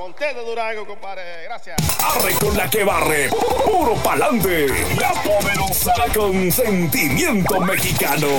con té de Durango, compadre. Gracias. Arre con la que barre, puro pa'lante. La poderosa con sentimiento mexicano.